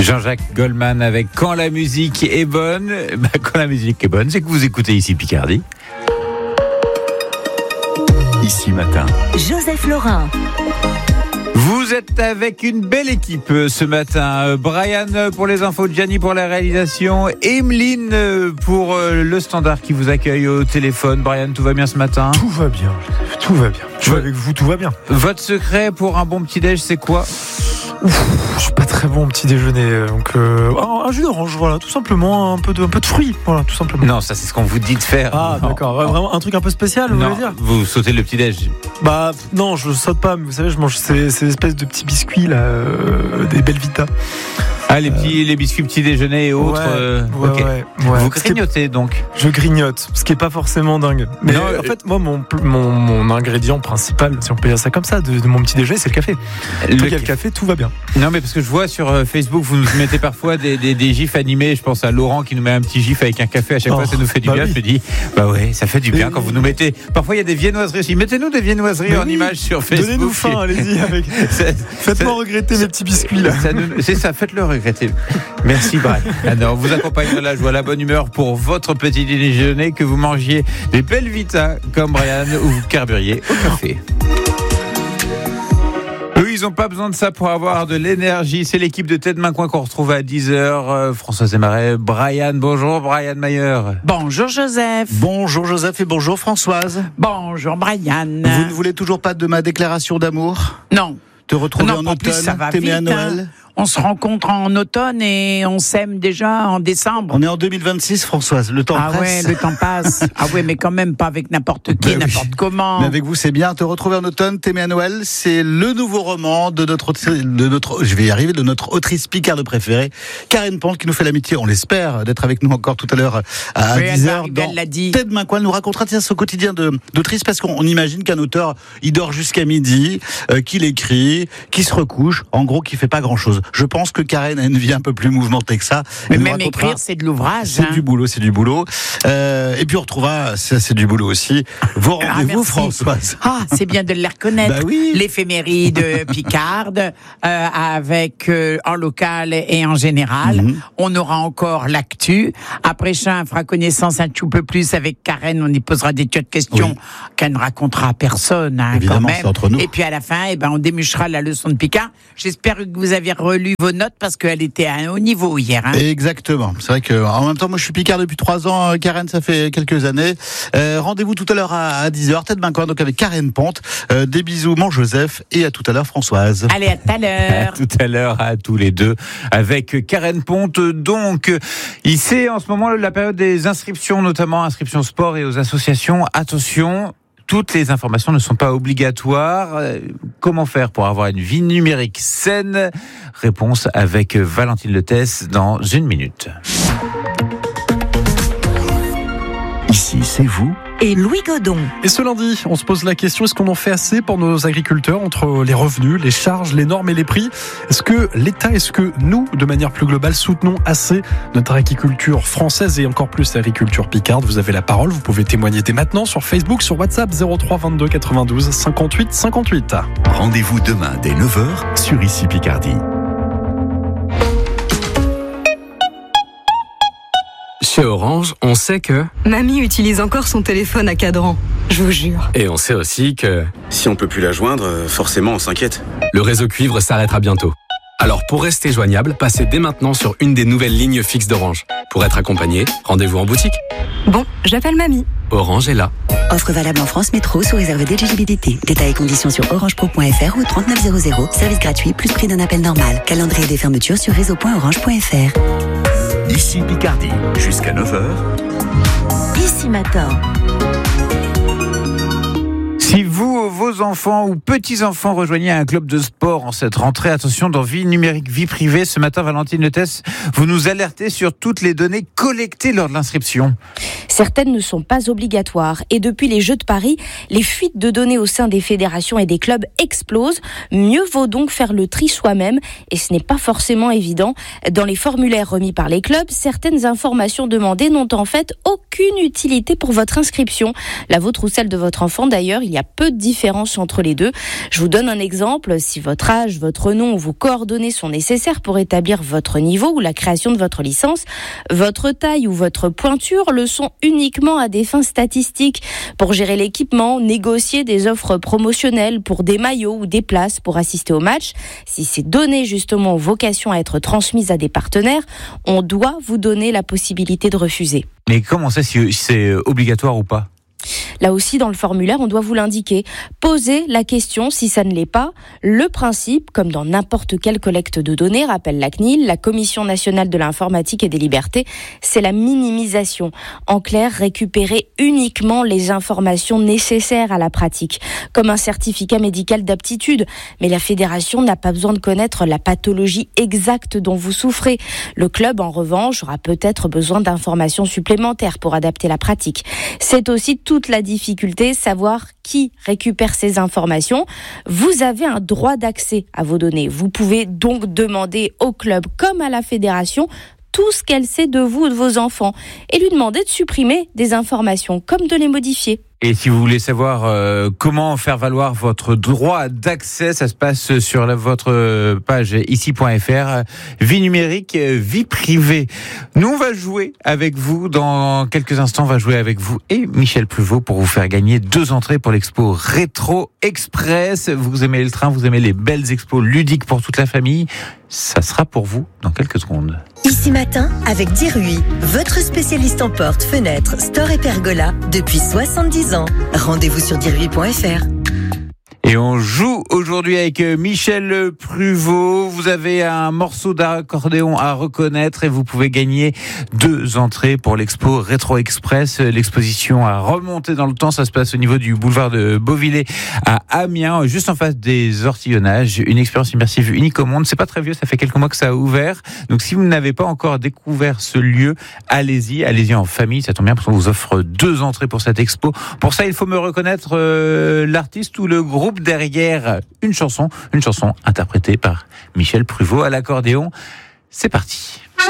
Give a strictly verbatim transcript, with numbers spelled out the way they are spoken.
Jean-Jacques Goldman avec Quand la musique est bonne. Bah, quand la musique est bonne, c'est que vous écoutez ici Picardie. Ici matin. Joseph Laurin. Vous êtes avec une belle équipe ce matin. Brian pour les infos, Gianni pour la réalisation, Emeline pour le standard qui vous accueille au téléphone. Brian, tout va bien ce matin ? Tout va bien, tout va bien. Je suis avec vous, tout va bien. Votre secret pour un bon petit-déj, c'est quoi ? Ouf, je suis pas très bon au petit déjeuner, donc euh, un, un jus d'orange, voilà, tout simplement, un peu de, un peu de fruits, voilà, tout simplement. Non, ça c'est ce qu'on vous dit de faire. Ah non. d'accord, ouais, vraiment un truc un peu spécial, vous non, voulez dire ? Vous sautez le petit-déj. Bah non, je saute pas, mais vous savez, je mange ces, ces espèces de petits biscuits là, euh, des Belvita. Ah, les petits, euh... les biscuits petit déjeuner et autres. Ouais, euh... ouais, okay. ouais, ouais. Vous grignotez donc ? Je grignote, ce qui est pas forcément dingue. Mais non, en fait, moi, mon, mon, mon ingrédient principal, si on peut dire ça comme ça, de, de mon petit déjeuner, c'est le café. Le Tant qu'il y a le café, tout va bien. Non, mais parce que je vois sur Facebook, vous nous mettez parfois des, des, des gifs animés. Je pense à Laurent qui nous met un petit gif avec un café. À chaque oh, fois, ça nous fait du bah bien. Oui. Je me dis, bah ouais, ça fait du bien et quand vous nous mettez. Parfois, il y a des viennoiseries aussi. Mettez-nous des viennoiseries mais en oui. images sur Facebook. Donnez-nous faim, allez-y. Avec... Faites-moi regretter mes petits biscuits là. Ça nous... C'est ça, faites-le regretter. Merci Brian. Ah non, on vous accompagne de la joie, la bonne humeur pour votre petit déjeuner, que vous mangiez des Belvita comme Brian ou vous carburiez au café. Eux, ils n'ont pas besoin de ça pour avoir de l'énergie. C'est l'équipe de Tête Main Coin qu'on retrouve à dix heures. Euh, Françoise Desmarais, Brian, bonjour Brian Mayer. Bonjour Joseph. Bonjour Joseph et bonjour Françoise. Bonjour Brian. Vous ne voulez toujours pas de ma déclaration d'amour ? Non. Te retrouver non, en, en automne, plus, ça va t'aimer vite, à Noël hein. On se rencontre en automne et on s'aime déjà en décembre. On est en deux mille vingt-six, Françoise, le temps ah presse. Ah ouais, le temps passe. Ah ouais, mais quand même pas avec n'importe qui, ben n'importe oui. comment. Mais avec vous, c'est bien. Te retrouver en automne, t'aimer à Noël, c'est le nouveau roman de notre, de notre, je vais y arriver, de notre autrice picarde préférée, Karine Pente, qui nous fait l'amitié, on l'espère, d'être avec nous encore tout à l'heure à oui, dix heures. Dans Tête Main Coin, elle nous racontera tiens, son quotidien de, d'autrice, parce qu'on imagine qu'un auteur, il dort jusqu'à midi, euh, qu'il écrit, qu'il se recouche, en gros, qu'il fait pas grand chose. Je pense que Karine a une vie un peu plus mouvementée que ça. Mais même écrire, c'est de l'ouvrage. C'est hein. du boulot, c'est du boulot. Euh, et puis on retrouvera, ça c'est du boulot aussi, vos rendez-vous, ah, Françoise. Ah, c'est bien de les reconnaître. Bah oui. L'éphéméride picarde, euh, avec euh, en local et en général. Mm-hmm. On aura encore l'actu. Après ça, on fera connaissance un tout peu plus avec Karen. On y posera des tas de questions oui. qu'elle ne racontera à personne. Hein, Évidemment, quand même. c'est entre nous. Et puis à la fin, eh ben, on démuchera la leçon de Picard. J'espère que vous avez relu vos notes parce qu'elle était à un haut niveau hier. Hein. Exactement. C'est vrai que en même temps, moi je suis Picard depuis trois ans. Karen, ça fait quelques années. Euh, rendez-vous tout à l'heure à, à dix heures. Tête Main Coin, donc avec Karine Pente. Euh, des bisous, mon Joseph. Et à tout à l'heure, Françoise. Allez, à tout à l'heure. À tout à l'heure, à tous les deux. Avec Karine Pente. Donc, il c'est en ce moment la période des inscriptions, notamment inscriptions sport et aux associations. Attention. Toutes les informations ne sont pas obligatoires. Comment faire pour avoir une vie numérique saine ? Réponse avec Valentine Letès dans une minute. Ici, c'est vous et Louis Godon. Et ce lundi, on se pose la question, est-ce qu'on en fait assez pour nos agriculteurs entre les revenus, les charges, les normes et les prix ? Est-ce que l'État, est-ce que nous, de manière plus globale, soutenons assez notre agriculture française et encore plus l'agriculture picarde ? Vous avez la parole, vous pouvez témoigner dès maintenant sur Facebook, sur WhatsApp zéro trois vingt-deux quatre-vingt-douze cinquante-huit cinquante-huit. Rendez-vous demain dès neuf heures sur Ici Picardie. Chez Orange, on sait que... Mamie utilise encore son téléphone à cadran, je vous jure. Et on sait aussi que... Si on peut plus la joindre, forcément on s'inquiète. Le réseau cuivre s'arrêtera bientôt. Alors pour rester joignable, passez dès maintenant sur une des nouvelles lignes fixes d'Orange. Pour être accompagné, rendez-vous en boutique. Bon, j'appelle Mamie. Orange est là. Offre valable en France Métro sous réserve d'éligibilité. Détails et conditions sur orangepro point f r ou trente-neuf zéro zéro. Service gratuit plus prix d'un appel normal. Calendrier des fermetures sur réseau point orange point f r. Ici Picardie, jusqu'à neuf heures. Ici Matin. Si vous, vos enfants ou petits-enfants rejoignez un club de sport en cette rentrée, attention, dans Vie numérique, vie privée, ce matin, Valentine Letès, vous nous alertez sur toutes les données collectées lors de l'inscription. Certaines ne sont pas obligatoires et depuis les Jeux de Paris, les fuites de données au sein des fédérations et des clubs explosent. Mieux vaut donc faire le tri soi-même et ce n'est pas forcément évident. Dans les formulaires remis par les clubs, certaines informations demandées n'ont en fait aucune utilité pour votre inscription. La vôtre ou celle de votre enfant d'ailleurs, il y a peu de différence différence entre les deux. Je vous donne un exemple. Si votre âge, votre nom ou vos coordonnées sont nécessaires pour établir votre niveau ou la création de votre licence, votre taille ou votre pointure le sont uniquement à des fins statistiques. Pour gérer l'équipement, négocier des offres promotionnelles pour des maillots ou des places pour assister au match. Si ces données justement ont vocation à être transmises à des partenaires, on doit vous donner la possibilité de refuser. Mais comment on sait si c'est obligatoire ou pas ? Là aussi, dans le formulaire, on doit vous l'indiquer. Posez la question si ça ne l'est pas. Le principe, comme dans n'importe quelle collecte de données, rappelle la C N I L, la Commission nationale de l'informatique et des libertés, c'est la minimisation. En clair, récupérer uniquement les informations nécessaires à la pratique, comme un certificat médical d'aptitude. Mais la fédération n'a pas besoin de connaître la pathologie exacte dont vous souffrez. Le club, en revanche, aura peut-être besoin d'informations supplémentaires pour adapter la pratique. C'est aussi toute la difficulté, savoir qui récupère ces informations. Vous avez un droit d'accès à vos données. Vous pouvez donc demander au club comme à la fédération tout ce qu'elle sait de vous ou de vos enfants et lui demander de supprimer des informations comme de les modifier. Et si vous voulez savoir euh, comment faire valoir votre droit d'accès, ça se passe sur la, votre page ici point f r. Vie numérique, vie privée. Nous, on va jouer avec vous dans quelques instants. On va jouer avec vous et Michel Pluvaux pour vous faire gagner deux entrées pour l'expo Rétro Express. Vous aimez le train, vous aimez les belles expos ludiques pour toute la famille. Ça sera pour vous dans quelques secondes. Ici Matin avec Dirui, votre spécialiste en portes, fenêtres, store et pergola depuis soixante-dix ans. Rendez-vous sur dirui point f r. Et on joue aujourd'hui avec Michel Pluvaux. Vous avez un morceau d'accordéon à reconnaître et vous pouvez gagner deux entrées pour l'expo Rétro Express. L'exposition a remonté dans le temps. Ça se passe au niveau du boulevard de Beauvillé à Amiens, juste en face des ortillonnages. Une expérience immersive unique au monde. C'est pas très vieux, ça fait quelques mois que ça a ouvert. Donc si vous n'avez pas encore découvert ce lieu, allez-y, allez-y en famille. Ça tombe bien parce qu'on vous offre deux entrées pour cette expo. Pour ça, il faut me reconnaître euh, l'artiste ou le groupe derrière une chanson, une chanson interprétée par Michel Pluvaux à l'accordéon. C'est parti.